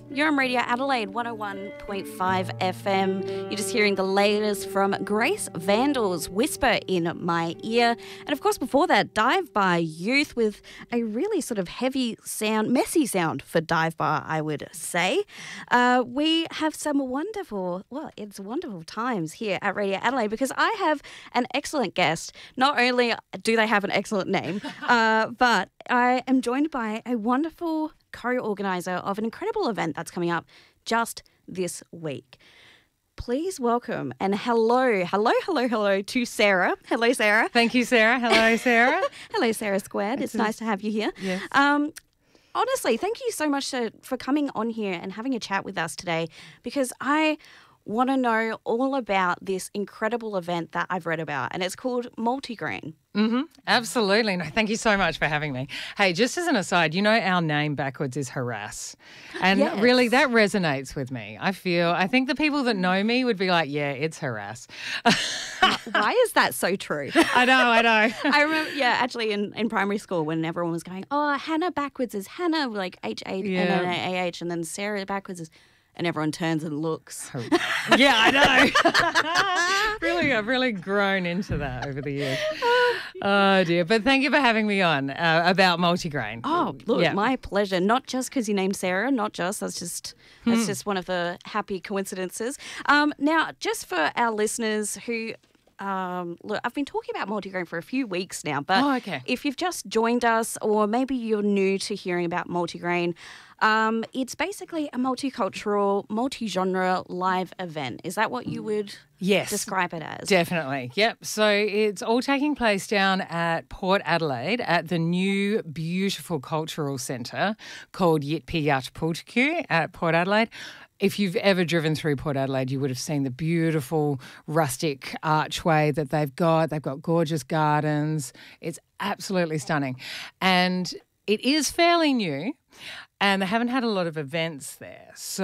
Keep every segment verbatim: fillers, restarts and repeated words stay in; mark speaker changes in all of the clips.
Speaker 1: You're on Radio Adelaide one oh one point five F M. You're just hearing the latest from Grace Vandel's Whisper in My Ear. And of course, before that, Dive Bar Youth with a really sort of heavy sound, messy sound for Dive Bar, I would say. Uh, we have some wonderful, well, it's wonderful times here at Radio Adelaide because I have an excellent guest. Not only do they have an excellent name, uh, but I am joined by a wonderful co-organiser of an incredible event that's coming up just this week. Please welcome and hello, hello, hello, hello to Sarah. Hello, Sarah.
Speaker 2: Thank you, Sarah. Hello, Sarah.
Speaker 1: Hello, Sarah Squared. It's, it's nice to have you here.
Speaker 2: Yes.
Speaker 1: Um, honestly, thank you so much to, for coming on here and having a chat with us today because I want to know all about this incredible event that I've read about, and it's called Multigrain.
Speaker 2: Mm-hmm. Absolutely. No, thank you so much for having me. Hey, just as an aside, you know our name backwards is harass. And
Speaker 1: yes.
Speaker 2: really that resonates with me. I feel, I think the people that know me would be like, yeah, it's harass.
Speaker 1: Why is that so true?
Speaker 2: I know, I know.
Speaker 1: I remember, yeah, actually in, in primary school when everyone was going, oh, Hannah backwards is Hannah, like H A N N A H, and then Sarah backwards is... And everyone turns and looks.
Speaker 2: Yeah, I know. Really, I've really grown into that over the years. Oh, dear. But thank you for having me on uh, about multigrain.
Speaker 1: Oh, look,
Speaker 2: yeah.
Speaker 1: My pleasure. Not just because you named Sarah, not just. That's just that's
Speaker 2: hmm.
Speaker 1: just one of the happy coincidences. Um, now, just for our listeners who... Um, look, I've been talking about multigrain for a few weeks now, but
Speaker 2: oh, okay.
Speaker 1: if you've just joined us or maybe you're new to hearing about multigrain, um, it's basically a multicultural, multi-genre live event. Is that what you would
Speaker 2: yes,
Speaker 1: describe it as?
Speaker 2: Definitely, yep. So it's all taking place down at Port Adelaide at the new beautiful cultural centre called Yitpi Yatapultuku at Port Adelaide. If you've ever driven through Port Adelaide, you would have seen the beautiful rustic archway that they've got. They've got gorgeous gardens. It's absolutely stunning. And it is fairly new, and they haven't had a lot of events there. So...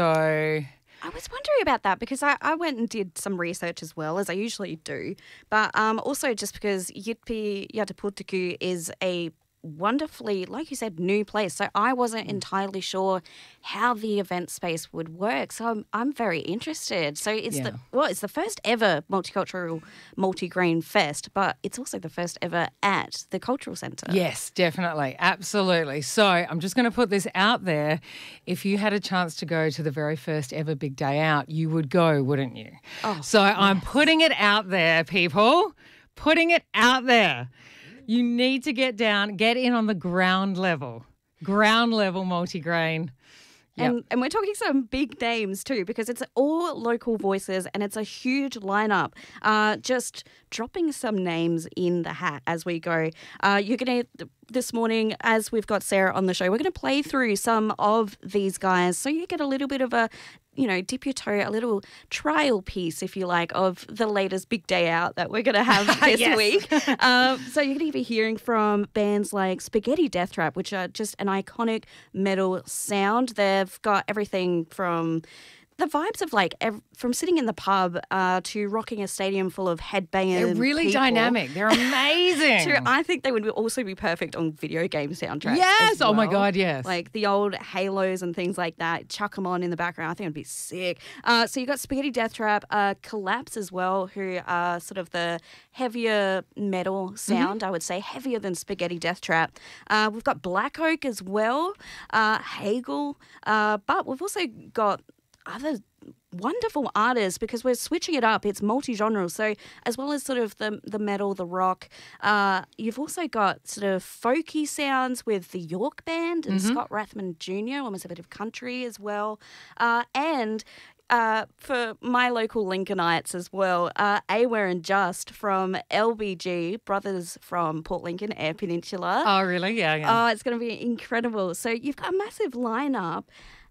Speaker 1: I was wondering about that because I, I went and did some research as well, as I usually do. But um, also just because Yitpi Yatapultuku is a wonderfully, like you said, new place. So I wasn't entirely sure how the event space would work. So I'm, I'm very interested. So it's
Speaker 2: yeah.
Speaker 1: the well, it's the first ever multicultural multigrain fest, but it's also the first ever at the cultural centre.
Speaker 2: Yes, definitely, absolutely. So I'm just going to put this out there. If you had a chance to go to the very first ever big day out, you would go, wouldn't you?
Speaker 1: Oh,
Speaker 2: so
Speaker 1: yes.
Speaker 2: I'm putting it out there, people. Putting it out there. You need to get down, get in on the ground level, ground level multigrain. Yep.
Speaker 1: And, and we're talking some big names too because it's all local voices and it's a huge lineup. Uh, just dropping some names in the hat as we go. Uh, you're going to, this morning, as we've got Sarah on the show, we're going to play through some of these guys so you get a little bit of a, you know, dip your toe, a little trial piece, if you like, of the latest big day out that we're going to have this
Speaker 2: yes.
Speaker 1: week. Um, so you're going to be hearing from bands like Spaghetti Death Trap, which are just an iconic metal sound. They've got everything from the vibes of like ev- from sitting in the pub uh, to rocking a stadium full of headbangers.
Speaker 2: They're really
Speaker 1: people.
Speaker 2: dynamic. They're amazing.
Speaker 1: to, I think they would also be perfect on video game soundtracks.
Speaker 2: Yes.
Speaker 1: Well.
Speaker 2: Oh my God. Yes.
Speaker 1: Like the old Halos and things like that. Chuck them on in the background. I think it'd be sick. Uh, so you got Spaghetti Death Trap, uh, Collapse as well, who are sort of the heavier metal sound. Mm-hmm. I would say heavier than Spaghetti Death Trap. Uh, we've got Black Oak as well. Uh, Hegel. Uh, but we've also got other wonderful artists because we're switching it up. It's multi-genre. So as well as sort of the the metal, the rock, uh, you've also got sort of folky sounds with the York Band and mm-hmm. Scott Rathman Junior, almost a bit of country as well. Uh, and uh, for my local Lincolnites as well, uh, Aware and Just from L B G, brothers from Port Lincoln, Eyre Peninsula.
Speaker 2: Oh, really? Yeah. yeah.
Speaker 1: Oh, it's going to be incredible. So you've got a massive lineup.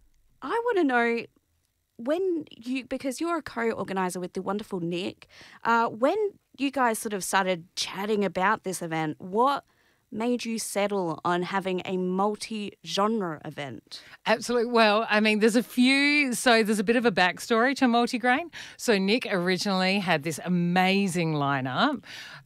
Speaker 1: I want to know, when you, because you're a co-organiser with the wonderful Nick, uh, when you guys sort of started chatting about this event, what made you settle on having a multi-genre event?
Speaker 2: Absolutely. Well, I mean, there's a few, so there's a bit of a backstory to Multigrain. So Nick originally had this amazing lineup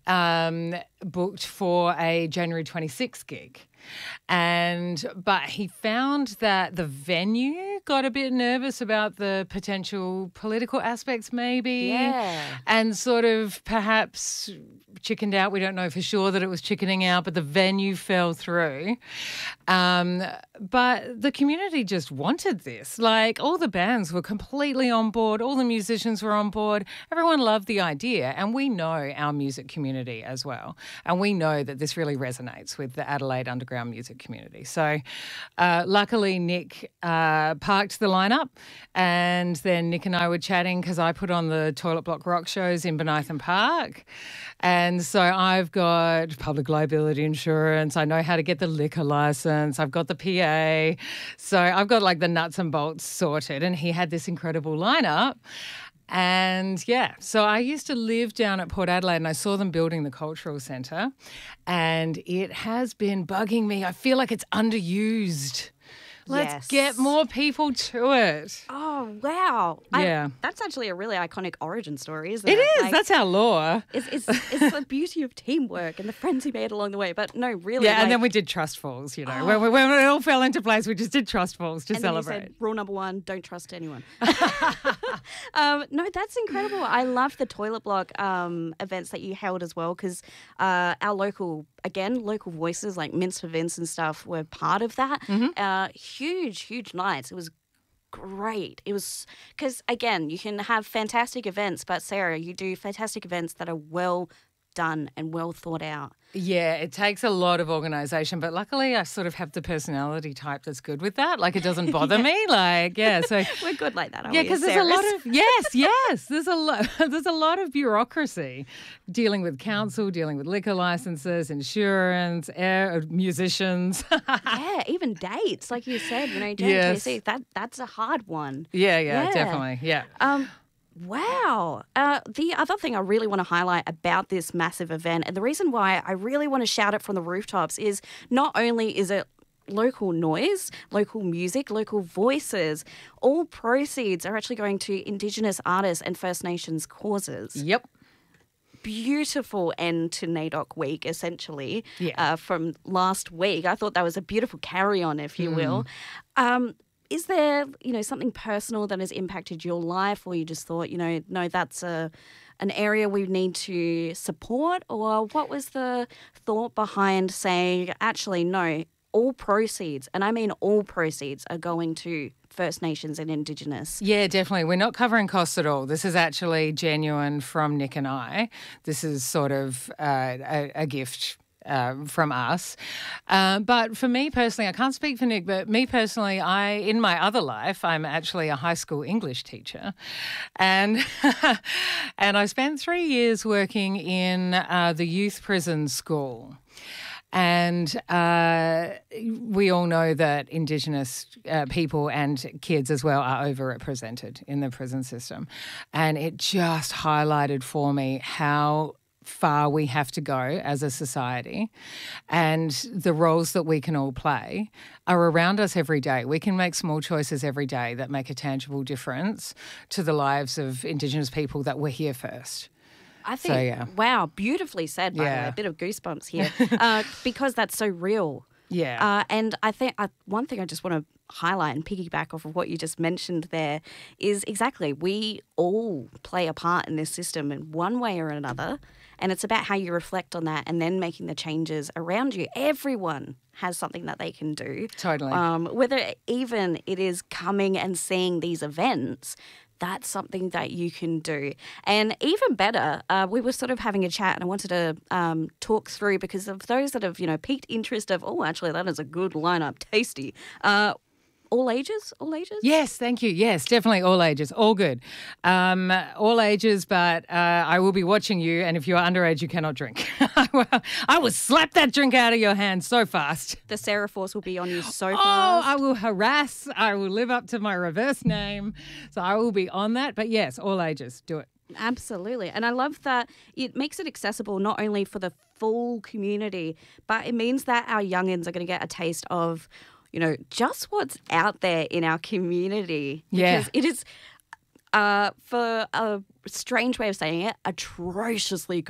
Speaker 2: um, booked for a January twenty-sixth gig. And but he found that the venue got a bit nervous about the potential political aspects maybe.
Speaker 1: Yeah.
Speaker 2: And sort of perhaps chickened out. We don't know for sure that it was chickening out, but the venue fell through. Um, but the community just wanted this. Like all the bands were completely on board. All the musicians were on board. Everyone loved the idea. And we know our music community as well. And we know that this really resonates with the Adelaide underground music community. So uh, luckily Nick uh, parked the lineup, and then Nick and I were chatting because I put on the Toilet Block Rock shows in Bonython Park. And so I've got public liability insurance. I know how to get the liquor license. I've got the P A. So I've got like the nuts and bolts sorted. And he had this incredible lineup. And yeah, so I used to live down at Port Adelaide and I saw them building the cultural centre, and it has been bugging me. I feel like it's underused. Let's
Speaker 1: Yes.
Speaker 2: get more people to it.
Speaker 1: Oh, wow. I-
Speaker 2: Yeah.
Speaker 1: that's actually a really iconic origin story, isn't
Speaker 2: It
Speaker 1: it?
Speaker 2: is.
Speaker 1: Like,
Speaker 2: That's our law.
Speaker 1: It's, it's, it's the beauty of teamwork and the friends he made along the way. But no, really.
Speaker 2: Yeah, and
Speaker 1: like-
Speaker 2: then we did trust falls, you know. When, when it all fell into place, we just did trust falls to
Speaker 1: and then he
Speaker 2: celebrate.
Speaker 1: said, rule number one, don't trust anyone. um, no, that's incredible. I love the Toilet Block um, events that you held as well, because uh, our local, again, local voices like Mince for Vince and stuff were part of that.
Speaker 2: Mm-hmm.
Speaker 1: Uh, huge, huge nights. It was great. It was, because again, you can have fantastic events, but Sarah, you do fantastic events that are well done and well thought out.
Speaker 2: Yeah, it takes a lot of organisation, but luckily I sort of have the personality type that's good with that. Like it doesn't bother me. Like, yeah, so
Speaker 1: We're good like that, aren't
Speaker 2: yeah,
Speaker 1: we,
Speaker 2: because
Speaker 1: as
Speaker 2: there's a lot
Speaker 1: Sarahs?
Speaker 2: of yes, yes. There's a lot. There's a lot of bureaucracy, dealing with council, dealing with liquor licenses, insurance, air, musicians.
Speaker 1: Yeah, even dates, like you said, you know, J T C,
Speaker 2: Yes.
Speaker 1: that that's a hard one.
Speaker 2: yeah, yeah,
Speaker 1: Yeah.
Speaker 2: definitely, yeah.
Speaker 1: Um, wow. Uh, the other thing I really want to highlight about this massive event, and the reason why I really want to shout it from the rooftops, is not only is it local noise, local music, local voices, all proceeds are actually going to Indigenous artists and First Nations causes.
Speaker 2: Yep.
Speaker 1: Beautiful end to NAIDOC week, essentially,
Speaker 2: Yeah.
Speaker 1: uh, from last week. I thought that was a beautiful carry-on, if you will. Um, is there, you know, something personal that has impacted your life, or you just thought, you know, no, that's a an area we need to support, or what was the thought behind saying, actually, no, all proceeds, and I mean all proceeds, are going to First Nations and Indigenous?
Speaker 2: Yeah, definitely. We're not covering costs at all. This is actually genuine from Nick and I. This is sort of uh, a, a gift uh, from us. Um, but for me personally, I can't speak for Nick, but me personally, I in my other life, I'm actually a high school English teacher, and and I spent three years working in uh, the youth prison school. And uh, we all know that Indigenous uh, people and kids as well are overrepresented in the prison system. And it just highlighted for me how far we have to go as a society, and the roles that we can all play are around us every day. We can make small choices every day that make a tangible difference to the lives of Indigenous people that were here first.
Speaker 1: I think,
Speaker 2: So, yeah.
Speaker 1: wow, beautifully said, by the
Speaker 2: Yeah.
Speaker 1: way. A bit of goosebumps here, uh, because that's so real.
Speaker 2: Yeah.
Speaker 1: Uh, and I think uh, one thing I just want to highlight and piggyback off of what you just mentioned there is exactly, we all play a part in this system in one way or another. And it's about how you reflect on that and then making the changes around you. Everyone has something that they can do.
Speaker 2: Totally.
Speaker 1: Um, whether even it is coming and seeing these events, that's something that you can do. And even better, uh, we were sort of having a chat and I wanted to um, talk through, because of those that have, you know, piqued interest of, oh, actually, that is a good lineup, tasty. Uh, all ages? All ages?
Speaker 2: Yes, thank you. Yes, definitely all ages. All good. Um, all ages, but uh, I will be watching you, and if you're underage, you cannot drink. I will slap that drink out of your hand so fast.
Speaker 1: The Sarah Force will be on you so
Speaker 2: Oh,
Speaker 1: fast.
Speaker 2: I will harass. I will live up to my reverse name. So I will be on that. But yes, all ages. Do it.
Speaker 1: Absolutely. And I love that it makes it accessible not only for the full community, but it means that our youngins are going to get a taste of, you know, just what's out there in our community.
Speaker 2: Yeah.
Speaker 1: Because it is, uh, for a strange way of saying it, atrociously good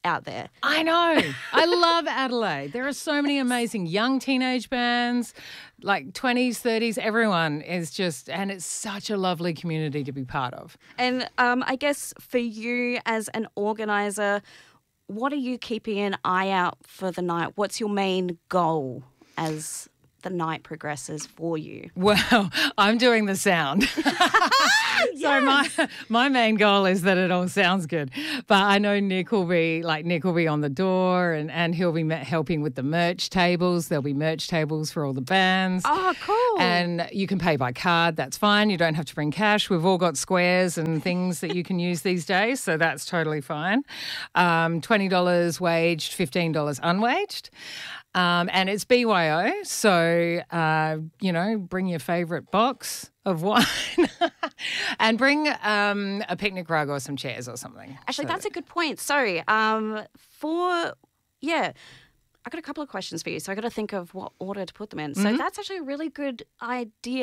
Speaker 1: out there.
Speaker 2: I know. I love Adelaide. There are so many amazing young teenage bands, like twenties, thirties, everyone is just, and it's such a lovely community to be part of.
Speaker 1: And um, I guess for you as an organizer, what are you keeping an eye out for the night? What's your main goal as the night progresses for you?
Speaker 2: Well, I'm doing the sound. So my my main goal is that it all sounds good. But I know Nick will be like Nick will be on the door and, and he'll be me- helping with the merch tables. There'll be merch tables for all the bands.
Speaker 1: Oh, cool.
Speaker 2: And you can pay by card. That's fine. You don't have to bring cash. We've all got squares and things that you can use these days. So that's totally fine. Um, twenty dollars waged, fifteen dollars unwaged. Um, and it's B Y O, so, uh, you know, bring your favourite box of wine and bring um, a picnic rug or some chairs or something.
Speaker 1: Actually,
Speaker 2: so
Speaker 1: that's a good point. Sorry. Um, for, yeah, I got a couple of questions for you, so I got to think of what order to put them in. So
Speaker 2: Mm-hmm.
Speaker 1: that's actually a really good idea.